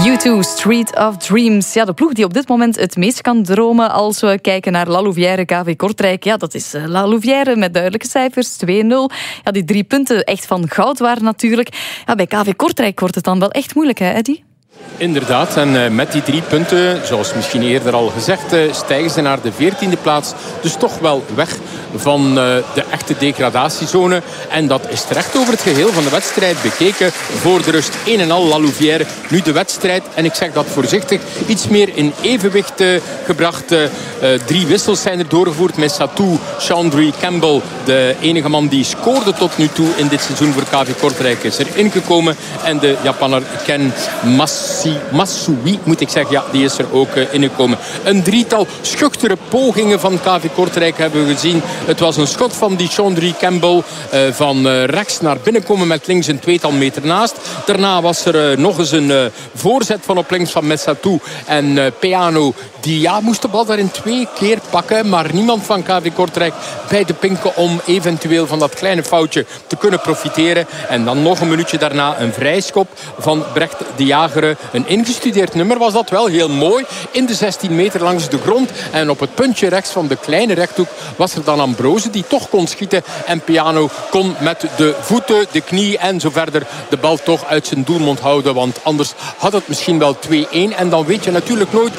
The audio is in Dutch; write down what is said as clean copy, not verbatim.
U2, Street of Dreams. Ja, de ploeg die op dit moment het meest kan dromen als we kijken naar La Louvière, KV Kortrijk. Ja, dat is La Louvière met duidelijke cijfers, 2-0. Ja, die 3 punten echt van goud waren natuurlijk. Ja, bij KV Kortrijk wordt het dan wel echt moeilijk, hè, Eddy? Inderdaad, en met die 3 punten, zoals misschien eerder al gezegd, stijgen ze naar de 14e plaats. Dus toch wel weg van de echte degradatiezone. En dat is terecht over het geheel van de wedstrijd bekeken. Voor de rust 1-0 La Louvière. Nu de wedstrijd, en ik zeg dat voorzichtig, iets meer in evenwicht gebracht. 3 wissels zijn er doorgevoerd. Messatou, Chandry, Campbell, de enige man die scoorde tot nu toe in dit seizoen voor KV Kortrijk, is er ingekomen. En de Japaner Ken Masui, moet ik zeggen, ja, die is er ook ingekomen. Een 3-tal schuchtere pogingen van KV Kortrijk hebben we gezien. Het was een schot van die Chandry Campbell van rechts naar binnen komen met links een 2-tal meter naast. Daarna was er nog eens een voorzet van op links van Messatou en Peano. Die moest de bal daarin 2 keer pakken, maar niemand van KV Kortrijk bij de pinken om eventueel van dat kleine foutje te kunnen profiteren. En dan nog een minuutje daarna een vrijschop van Brecht de Jager. Een ingestudeerd nummer was dat wel, heel mooi. In de 16 meter langs de grond. En op het puntje rechts van de kleine rechthoek was er dan Ambrose die toch kon schieten. En Peano kon met de voeten, de knie en zo verder de bal toch uit zijn doelmond houden. Want anders had het misschien wel 2-1. En dan weet je natuurlijk nooit